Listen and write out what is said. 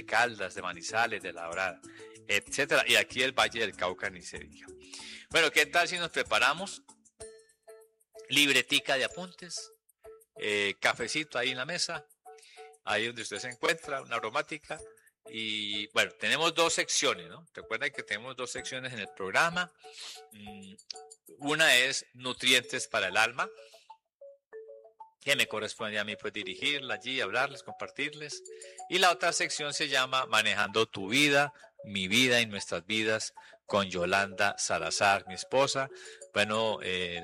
Caldas, de Manizales, de La Dorada, etcétera. Y aquí el Valle del Cauca ni se diga. Bueno, ¿qué tal si nos preparamos? Libretica de apuntes, cafecito ahí en la mesa, ahí donde usted se encuentra, una aromática. Y bueno, tenemos dos secciones, ¿no? Recuerden que tenemos dos secciones en el programa. Una es nutrientes para el alma, que me corresponde a mí pues dirigirla allí, hablarles, compartirles. Y la otra sección se llama Manejando tu vida, mi vida y nuestras vidas, con Yolanda Salazar, mi esposa. Bueno,